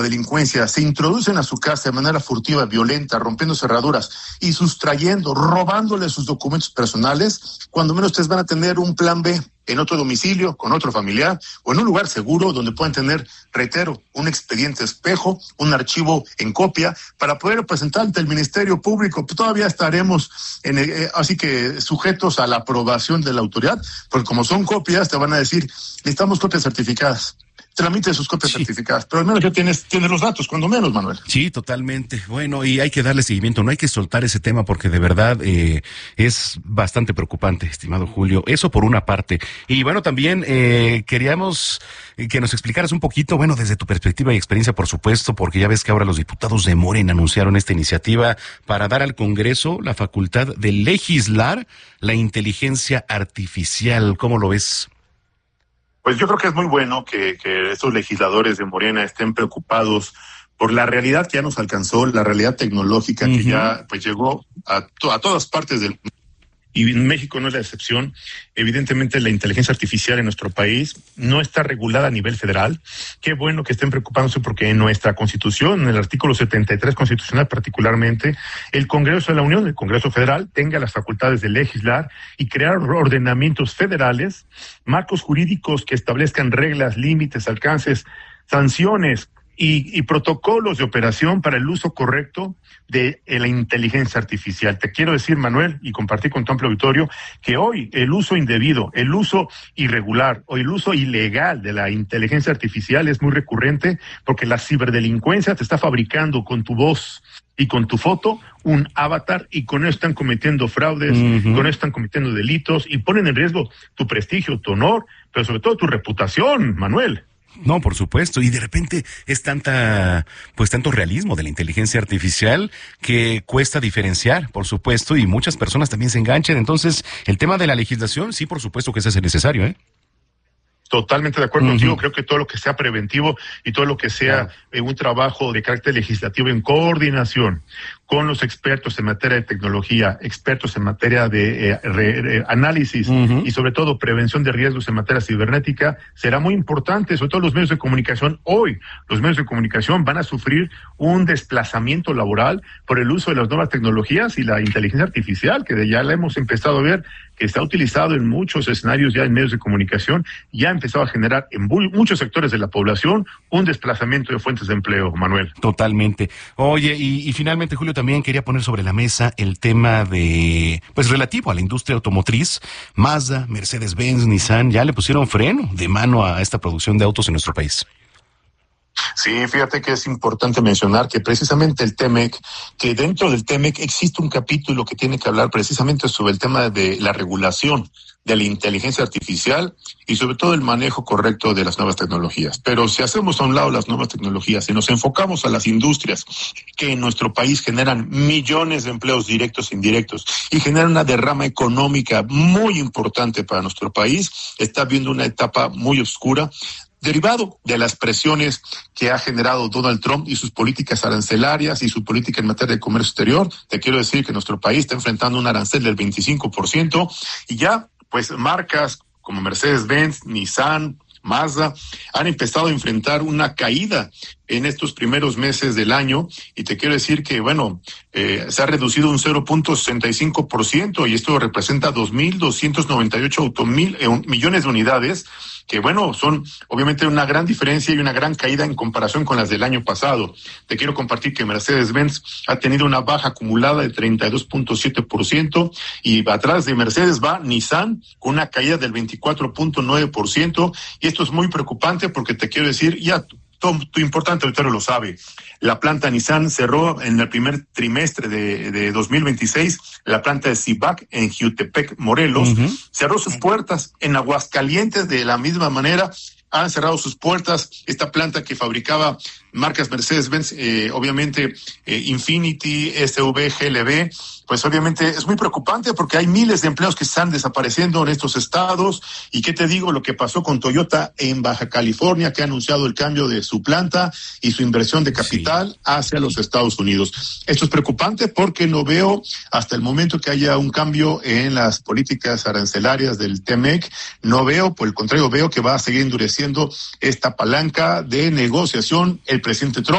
delincuencia se introducen a su casa de manera furtiva, violenta, rompiendo cerraduras y sustrayendo, robándole sus documentos personales, cuando menos ustedes van a tener un plan B en otro domicilio, con otro familiar, o en un lugar seguro donde puedan tener, reitero, un expediente espejo, un archivo en copia, para poder presentar ante el Ministerio Público. Pues todavía estaremos así que sujetos a la aprobación de la autoridad, porque como son copias, te van a decir, necesitamos copias certificadas. Tramite sus copias certificadas, pero al menos ya tienes los datos, cuando menos, Manuel. Sí, totalmente. Bueno, y hay que darle seguimiento, no hay que soltar ese tema porque de verdad es bastante preocupante, estimado Julio. Eso por una parte. Y bueno, también queríamos que nos explicaras un poquito, bueno, desde tu perspectiva y experiencia, por supuesto, porque ya ves que ahora los diputados de Morena anunciaron esta iniciativa para dar al Congreso la facultad de legislar la inteligencia artificial. ¿Cómo lo ves? Pues yo creo que es muy bueno que estos legisladores de Morena estén preocupados por la realidad que ya nos alcanzó, la realidad tecnológica que ya pues llegó a todas partes del mundo. Y en México no es la excepción. Evidentemente la inteligencia artificial en nuestro país no está regulada a nivel federal. Qué bueno que estén preocupándose porque en nuestra Constitución, en el artículo 73 constitucional particularmente, el Congreso de la Unión, el Congreso Federal, tenga las facultades de legislar y crear ordenamientos federales, marcos jurídicos que establezcan reglas, límites, alcances, sanciones y protocolos de operación para el uso correcto de la inteligencia artificial. Te quiero decir, Manuel, y compartir con tu amplio auditorio, que hoy el uso indebido, el uso irregular o el uso ilegal de la inteligencia artificial es muy recurrente porque la ciberdelincuencia te está fabricando con tu voz y con tu foto un avatar y con eso están cometiendo fraudes, con eso están cometiendo delitos y ponen en riesgo tu prestigio, tu honor, pero sobre todo tu reputación, Manuel. No, por supuesto, y de repente es tanto realismo de la inteligencia artificial que cuesta diferenciar, por supuesto, y muchas personas también se enganchan. Entonces, el tema de la legislación, sí, por supuesto que ese es necesario, ¿eh? Totalmente de acuerdo contigo. Creo que todo lo que sea preventivo y todo lo que sea un trabajo de carácter legislativo en coordinación con los expertos en materia de tecnología, expertos en materia de análisis y sobre todo prevención de riesgos en materia cibernética, será muy importante, sobre todo los medios de comunicación. Hoy los medios de comunicación van a sufrir un desplazamiento laboral por el uso de las nuevas tecnologías y la inteligencia artificial, que ya la hemos empezado a ver, que está utilizado en muchos escenarios ya en medios de comunicación, ya ha empezado a generar en muchos sectores de la población un desplazamiento de fuentes de empleo, Manuel. Totalmente. Oye, y finalmente, Julio, también quería poner sobre la mesa el tema relativo a la industria automotriz. Mazda, Mercedes-Benz, Nissan, ya le pusieron freno de mano a esta producción de autos en nuestro país. Sí, fíjate que es importante mencionar que precisamente el TEMEC, que dentro del TEMEC existe un capítulo que tiene que hablar precisamente sobre el tema de la regulación de la inteligencia artificial y sobre todo el manejo correcto de las nuevas tecnologías. Pero si hacemos a un lado las nuevas tecnologías y nos enfocamos a las industrias que en nuestro país generan millones de empleos directos e indirectos y generan una derrama económica muy importante para nuestro país, está viendo una etapa muy oscura derivado de las presiones que ha generado Donald Trump y sus políticas arancelarias y su política en materia de comercio exterior. Te quiero decir que nuestro país está enfrentando un arancel del 25% y ya, pues, marcas como Mercedes-Benz, Nissan, Mazda han empezado a enfrentar una caída en estos primeros meses del año y te quiero decir que, se ha reducido un 0.65% y esto representa 2.298 millones de unidades que, son obviamente una gran diferencia y una gran caída en comparación con las del año pasado. Te quiero compartir que Mercedes-Benz ha tenido una baja acumulada de 32.7% y atrás de Mercedes va Nissan con una caída del 24.9% y esto es muy preocupante porque te quiero decir, ya tu importante auditorio lo sabe, la planta Nissan cerró en el primer trimestre de 2026, la planta de CIVAC en Jiutepec, Morelos, cerró sus puertas. En Aguascalientes de la misma manera han cerrado sus puertas. Esta planta que fabricaba marcas Mercedes-Benz, obviamente Infiniti, SV, GLB, pues obviamente es muy preocupante porque hay miles de empleos que están desapareciendo en estos estados. Y qué te digo, lo que pasó con Toyota en Baja California, que ha anunciado el cambio de su planta y su inversión de capital hacia los Estados Unidos. Esto es preocupante porque no veo hasta el momento que haya un cambio en las políticas arancelarias del TEMEC. No veo, por el contrario, veo que va a seguir endureciendo esta palanca de negociación el presidente Trump.